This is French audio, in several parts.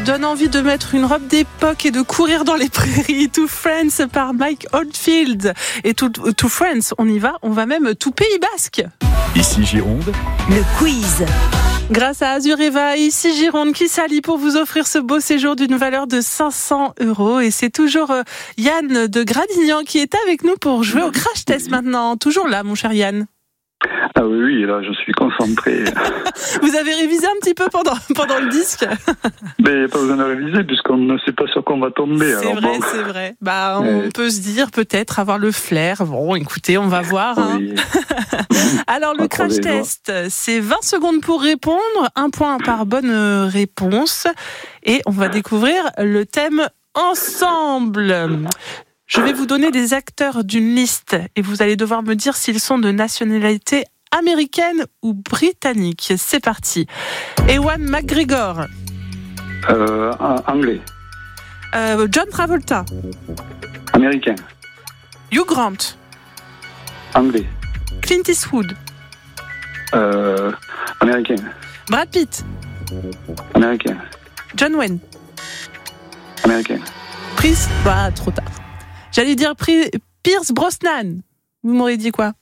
donne envie de mettre une robe d'époque et de courir dans les prairies. To Friends par Mike Oldfield. Et to Friends, on y va, on va même tout Pays Basque. Ici Gironde, le quiz. Grâce à Azureva, ici Gironde, qui s'allie pour vous offrir ce beau séjour d'une valeur de 500 €. Et c'est toujours Yann de Gradignan qui est avec nous pour jouer au crash test maintenant. Toujours là, mon cher Yann. Ah oui, là, je suis concentré. Vous avez révisé un petit peu pendant le disque? Mais il n'y a pas besoin de réviser, puisqu'on ne sait pas sur quoi on va tomber. C'est vrai. On peut se dire, peut-être, avoir le flair. Bon, écoutez, on va voir. Oui. Alors, le crash test, c'est 20 secondes pour répondre, 1 point par bonne réponse. Et on va découvrir le thème ensemble. Je vais vous donner des acteurs d'une liste et vous allez devoir me dire s'ils sont de nationalité américaine ou britannique. C'est parti. Ewan McGregor. Anglais. John Travolta. Américain. Hugh Grant. Anglais. Clint Eastwood. Américain. Brad Pitt. Américain. John Wayne. Américain. Trop tard. J'allais dire Pierce Brosnan. Vous m'aurez dit quoi?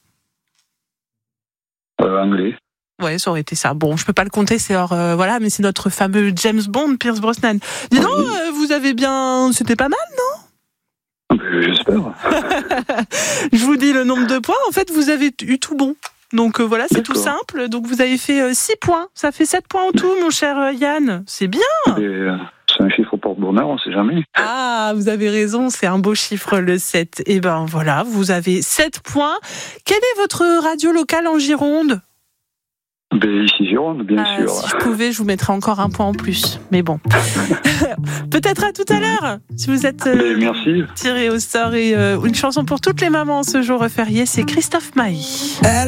Anglais. Ouais, ça aurait été ça. Bon, je peux pas le compter, c'est voilà, mais c'est notre fameux James Bond, Pierce Brosnan. Dis donc, vous avez bien... C'était pas mal, non? J'espère. Je vous dis le nombre de points. En fait, vous avez eu tout bon. Donc voilà, c'est tout simple. Donc vous avez fait 6 points. Ça fait 7 points en tout, mon cher Yann. C'est bien. C'est un chiffre porte-bonheur, on sait jamais. Ah, vous avez raison, c'est un beau chiffre, le 7. Et ben voilà, vous avez 7 points. Quelle est votre radio locale en Gironde? Ici Gironde, bien sûr. Si je pouvais, je vous mettrais encore 1 point en plus. Mais bon. Peut-être à tout à l'heure, si vous êtes merci. tiré au sort. Et une chanson pour toutes les mamans ce jour férié, c'est Christophe Maé.